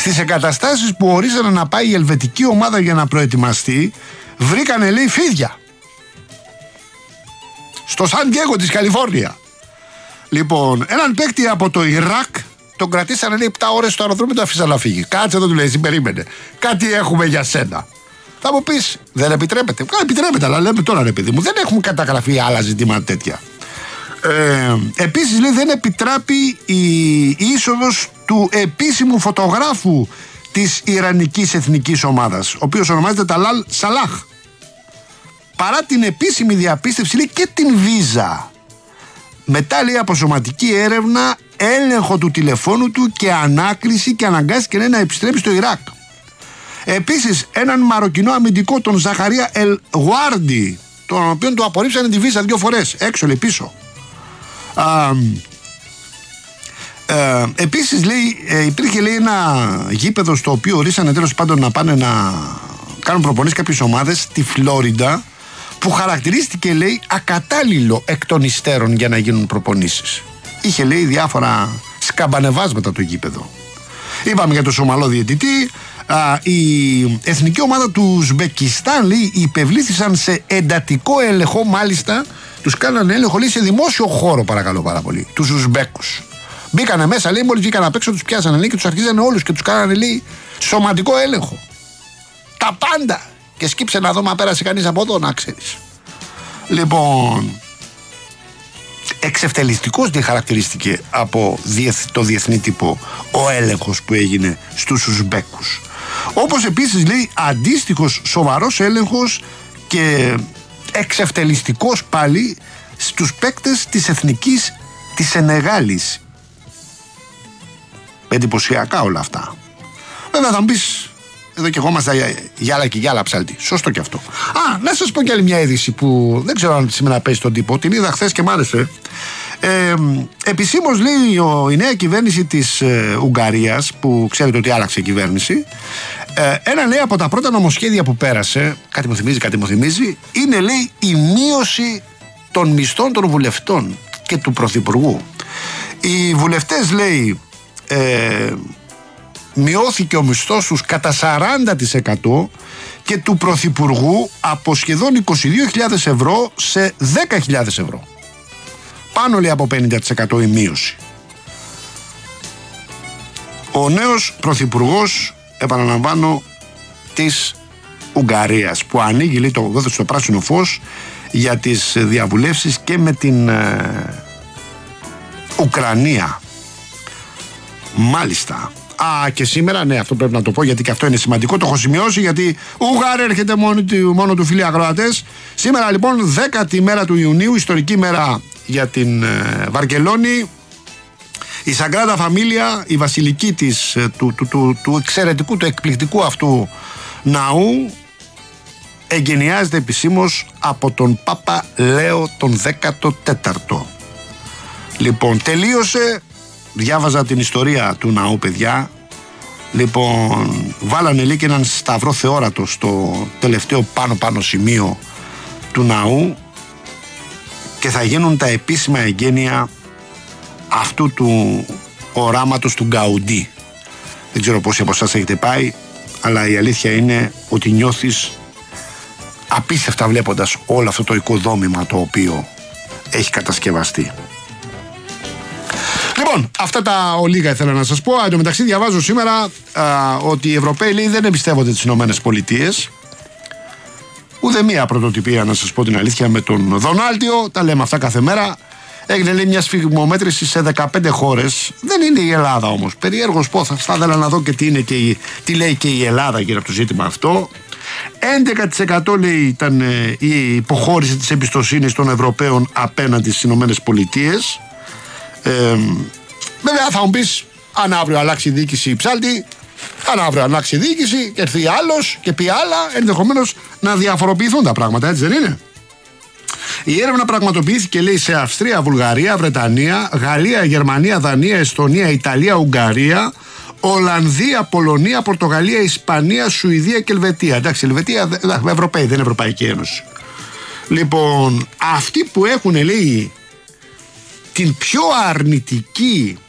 Στις εγκαταστάσεις που ορίζανε να πάει η ελβετική ομάδα για να προετοιμαστεί, βρήκανε, λέει, φίδια. Στο Σαν Διέγκο της Καλιφόρνια. Λοιπόν, έναν παίκτη από το Ιράκ τον κρατήσανε, λέει, 7 ώρες στο αεροδρόμιο, το αφήσανε να φύγει. Κάτσε εδώ, του λέει, περίμενε. Κάτι έχουμε για σένα. Θα μου πεις, δεν επιτρέπεται. Επιτρέπεται, αλλά λέμε τώρα, ρε παιδί μου, δεν έχουμε καταγραφεί άλλα ζητήματα τέτοια. Επίσης, λέει, δεν επιτράπει η είσοδος του επίσημου φωτογράφου της Ιρανικής εθνικής ομάδας, ο οποίος ονομάζεται Ταλάλ Σαλάχ. Παρά την επίσημη διαπίστευση, λέει, και την βίζα. Μετά, λέει, από σωματική έρευνα, έλεγχο του τηλεφώνου του και ανάκριση, και αναγκάστηκε, λέει, να επιστρέψει στο Ιράκ. Επίσης, έναν μαροκινό αμυντικό, τον Ζαχαρία Ελ Γουάρντι, τον οποίο του απορρίψανε τη βίζα 2 φορές, έξω, λέει, πίσω. Επίσης, λέει, υπήρχε, λέει, ένα γήπεδο στο οποίο ορίσανε τέλος πάντων να πάνε να κάνουν προπονήσεις κάποιες ομάδες στη Φλόριντα, που χαρακτηρίστηκε, λέει, ακατάλληλο εκ των υστέρων για να γίνουν προπονήσεις. Είχε, λέει, διάφορα σκαμπανεβάσματα το γήπεδο. Είπαμε για το Σομαλό διαιτητή. Η εθνική ομάδα του Ουσμπεκιστάν, λέει, υπευλήθησαν σε εντατικό έλεγχο, μάλιστα τους κάνανε έλεγχο, λέει, σε δημόσιο χώρο, παρακαλώ πάρα πολύ, τους Ουσμπέκους. Μπήκανε μέσα, λέει, μόλις βγήκαν απ' έξω τους πιάσανε, λέει, και τους αρχίζανε όλους και τους κάνανε, λέει, σωματικό έλεγχο. Τα πάντα. Και σκύψε να δω μα πέρασε κανείς από εδώ, να ξέρεις. Λοιπόν, εξευτελιστικός διαχαρακτηρίστηκε από το διεθνή τύπο ο έλεγχος που έγινε στους Ουσμπέκους. Όπως επίσης, λέει, αντίστοιχος σοβαρός έλεγχος και εξευτελιστικός πάλι στους παίκτες της εθνικής της Σενεγάλης. Εντυπωσιακά όλα αυτά. Βέβαια θα μου πεις, εδώ και εγώ είμαστε γυάλα και γυάλα ψάλτη. Σωστό και αυτό. Να σας πω κι άλλη μια είδηση που δεν ξέρω αν σήμερα παίζει στον τύπο. Την είδα χθες και μ' άρεσε. Επισήμως, λέει, η νέα κυβέρνηση της Ουγγαρίας, που ξέρετε ότι άλλαξε η κυβέρνηση, ένα, λέει, από τα πρώτα νομοσχέδια που πέρασε, κάτι μου θυμίζει, είναι, λέει, η μείωση των μισθών των βουλευτών και του πρωθυπουργού. Οι βουλευτές, λέει, μειώθηκε ο μισθός τους κατά 40% και του πρωθυπουργού από σχεδόν 22.000 ευρώ σε 10.000 ευρώ. Πάνω, λέει, από 50% η μείωση. Ο νέος πρωθυπουργός, επαναλαμβάνω, της Ουγγαρίας, που ανοίγει, λέει, το πράσινο φως για τις διαβουλεύσεις και με την Ουκρανία. Μάλιστα. Και σήμερα, ναι, αυτό πρέπει να το πω, γιατί και αυτό είναι σημαντικό, το έχω σημειώσει, γιατί Ουγγάρη έρχεται μόνο του, φίλοι ακροατές. Σήμερα, λοιπόν, 10η μέρα του Ιουνίου, ιστορική μέρα για την Βαρκελόνη, η Σαγκράντα Φαμίλια, η βασιλική της, του εξαιρετικού, του εκπληκτικού αυτού ναού, εγκαινιάζεται επισήμως από τον Πάπα Λέο τον 14ο. Λοιπόν, τελείωσε. Διάβαζα την ιστορία του ναού, παιδιά. Λοιπόν, βάλανε, λέει, και έναν σταυρό θεόρατο στο τελευταίο πάνω σημείο του ναού και θα γίνουν τα επίσημα εγγένεια αυτού του οράματος του Γκαουντί. Δεν ξέρω πόσοι από εσάς έχετε πάει, αλλά η αλήθεια είναι ότι νιώθεις απίστευτα βλέποντας όλο αυτό το οικοδόμημα το οποίο έχει κατασκευαστεί. Λοιπόν, αυτά τα ολίγα ήθελα να σας πω. Εν τω μεταξύ, διαβάζω σήμερα ότι οι Ευρωπαίοι, λέει, δεν εμπιστεύονται τις Ηνωμένες Πολιτείες. Ούτε μία πρωτοτυπία, να σας πω την αλήθεια, με τον Δονάλτιο. Τα λέμε αυτά κάθε μέρα. Έγινε, λέει, μια σφιγμομέτρηση σε 15 χώρες. Δεν είναι η Ελλάδα όμως. Περιέργως πω, θα ήθελα να δω και τι λέει και η Ελλάδα γύρω από το ζήτημα αυτό. 11%, λέει, ήταν η υποχώρηση της εμπιστοσύνης των Ευρωπαίων απέναντι στις Ηνωμένες Πολιτείες. Βέβαια θα μου πεις, αν αύριο αλλάξει η διοίκηση ψάλτη, αν αύριο αλλάξει η διοίκηση και έρθει άλλος και πει άλλα, ενδεχομένως να διαφοροποιηθούν τα πράγματα, έτσι δεν είναι? Η έρευνα πραγματοποιήθηκε, λέει, σε Αυστρία, Βουλγαρία, Βρετανία, Γαλλία, Γερμανία, Δανία, Εστονία, Ιταλία, Ουγγαρία, Ολλανδία, Πολωνία, Πορτογαλία, Ισπανία, Σουηδία και Ελβετία. Εντάξει, Ελβετία, Ευρωπαίοι, δεν είναι Ευρωπαϊκή Ένωση. Λοιπόν, αυτοί που έχουν, λέει, την πιο αρνητική